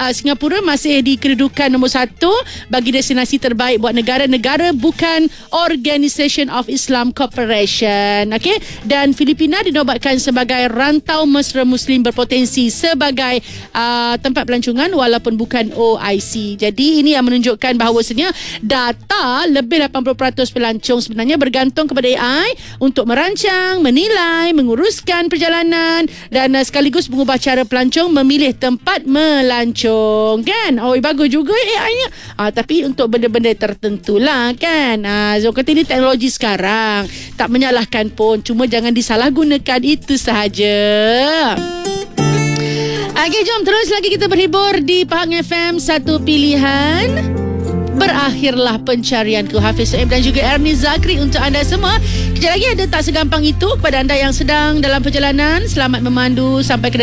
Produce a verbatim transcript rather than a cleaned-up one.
uh, Singapura masih di kedudukan nombor satu bagi destinasi terbaik buat negara-negara bukan Organisation of Islam Cooperation. Okey, dan Filipina dinobatkan sebagai rantau mesra Muslim berpotensi sebagai uh, tempat pelancongan walaupun bukan O I C. Jadi ini yang menunjukkan bahawasanya data lebih lapan puluh peratus pelancong sebenarnya bergantung kepada A I untuk merancang, menilai, menguruskan perjalanan dan uh, sekaligus mengubah cara pelancong memilih tempat melancong, kan? Oh, bagus juga A I-nya. Ah, tapi untuk benda-benda tertentu lah, kan? Ah, Zul kata ini teknologi sekarang, tak menyalahkan pun, cuma jangan disalahgunakan, itu sahaja. Okey, jom terus lagi kita berhibur di Pahang F M, satu pilihan. Berakhirlah pencarianku, Hafiz Soeb dan juga Ernie Zakri untuk anda semua. Kejap lagi ada Tak Segampang Itu kepada anda yang sedang dalam perjalanan. Selamat memandu sampai ke